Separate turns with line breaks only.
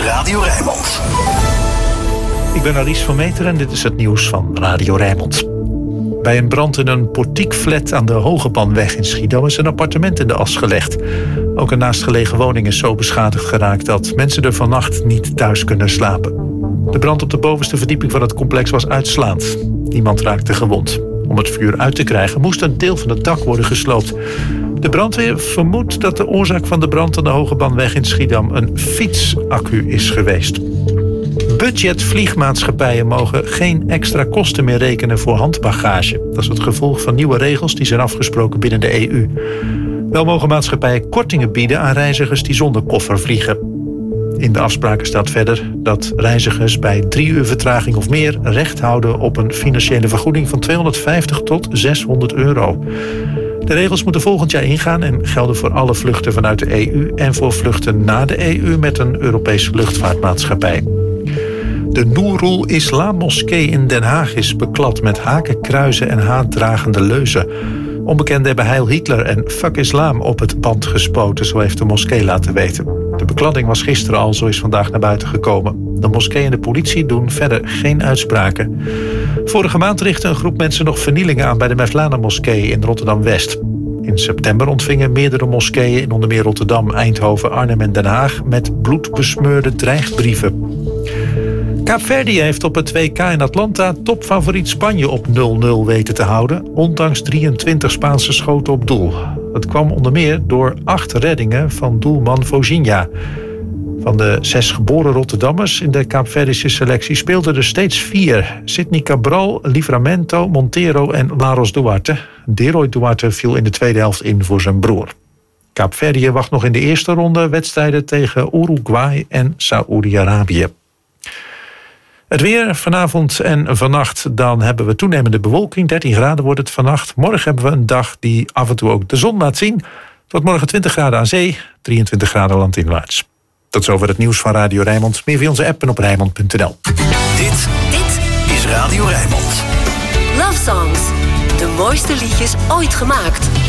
is Radio Rijnmond.
Ik ben Alice van Meter en dit is het nieuws van Radio Rijnmond. Bij een brand in een portiekflat aan de Hogebanweg in Schiedam is een appartement in de as gelegd. Ook een naastgelegen woning is zo beschadigd geraakt dat mensen er vannacht niet thuis kunnen slapen. De brand op de bovenste verdieping van het complex was uitslaand. Niemand raakte gewond. Om het vuur uit te krijgen moest een deel van het dak worden gesloopt. De brandweer vermoedt dat de oorzaak van de brand aan de Hogebanweg in Schiedam een fietsaccu is geweest. Budgetvliegmaatschappijen mogen geen extra kosten meer rekenen voor handbagage. Dat is het gevolg van nieuwe regels die zijn afgesproken binnen de EU. Wel mogen maatschappijen kortingen bieden aan reizigers die zonder koffer vliegen. In de afspraken staat verder dat reizigers bij 3 uur vertraging of meer recht houden op een financiële vergoeding van 250 tot 600 euro. De regels moeten volgend jaar ingaan en gelden voor alle vluchten vanuit de EU en voor vluchten na de EU met een Europese luchtvaartmaatschappij. De Nurul Islam Moskee in Den Haag is beklad met hakenkruizen en haatdragende leuzen. Onbekenden hebben Heil Hitler en Fuck Islam op het band gespoten, zo heeft de moskee laten weten. De bekladding was gisteren al, zo is vandaag naar buiten gekomen. De moskee en de politie doen verder geen uitspraken. Vorige maand richtte een groep mensen nog vernielingen aan bij de Mevlana-moskee in Rotterdam-West. In september ontvingen meerdere moskeeën in onder meer Rotterdam, Eindhoven, Arnhem en Den Haag met bloedbesmeurde dreigbrieven. Kaapverdië heeft op het WK in Atlanta topfavoriet Spanje op 0-0 weten te houden, ondanks 23 Spaanse schoten op doel. Het kwam onder meer door 8 reddingen van doelman Vozinha. Van de 6 geboren Rotterdammers in de Kaapverdische selectie speelden er steeds 4. Sidney Cabral, Livramento, Montero en Laros Duarte. Deroy Duarte viel in de tweede helft in voor zijn broer. Kaapverdië wacht nog in de eerste ronde wedstrijden tegen Uruguay en Saoedi-Arabië. Het weer vanavond en vannacht, dan hebben we toenemende bewolking. 13 graden wordt het vannacht. Morgen hebben we een dag die af en toe ook de zon laat zien. Het wordt morgen 20 graden aan zee, 23 graden landinwaarts. Tot zover het nieuws van Radio Rijnmond. Meer via onze app en op Rijnmond.nl.
Dit is Radio Rijnmond.
Love Songs. De mooiste liedjes ooit gemaakt.